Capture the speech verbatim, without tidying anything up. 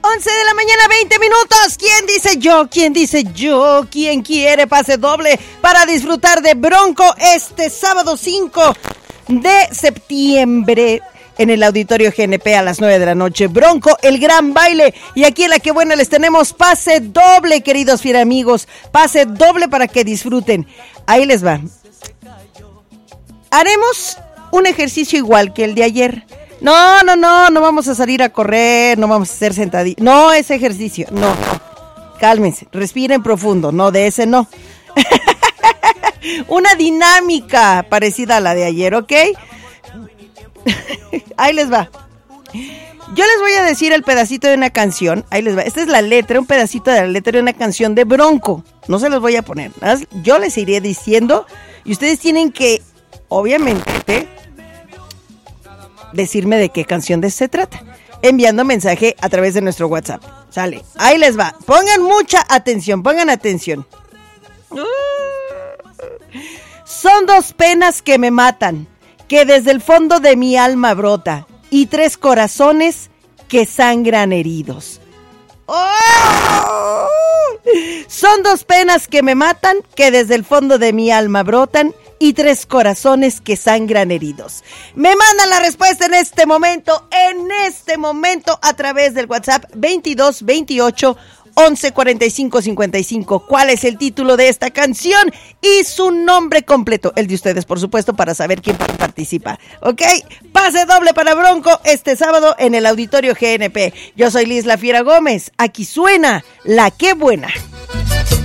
once de la mañana, veinte minutos. ¿Quién dice yo? ¿Quién dice yo? ¿Quién quiere pase doble para disfrutar de Bronco este sábado cinco de septiembre? En el Auditorio G N P a las nueve de la noche. Bronco, el gran baile. Y aquí en La Que Buena les tenemos pase doble, queridos fiera amigos. Pase doble para que disfruten. Ahí les va. Haremos un ejercicio igual que el de ayer. No, no, no, no vamos a salir a correr, no vamos a hacer sentadillas. No, ese ejercicio, no. Cálmense, respiren profundo. No, de ese no. Una dinámica parecida a la de ayer, ¿ok? Ahí les va. Yo les voy a decir el pedacito de una canción. Ahí les va. Esta es la letra, un pedacito de la letra de una canción de Bronco. No se los voy a poner. Yo les iré diciendo y ustedes tienen que, obviamente, decirme de qué canción de se trata, enviando mensaje a través de nuestro WhatsApp. Sale. Ahí les va. Pongan mucha atención, pongan atención. Son dos penas que me matan, que desde el fondo de mi alma brota, y tres corazones que sangran heridos. ¡Oh! Son dos penas que me matan, que desde el fondo de mi alma brotan, y tres corazones que sangran heridos. Me mandan la respuesta en este momento, en este momento, a través del WhatsApp veintidós veintiocho once cuarenta y cinco cincuenta y cinco. ¿Cuál es el título de esta canción? Y su nombre completo, el de ustedes, por supuesto, para saber quién participa. ¿Ok? Pase doble para Bronco este sábado en el Auditorio G N P. Yo soy Liz La Fiera Gómez. Aquí suena La Que Buena.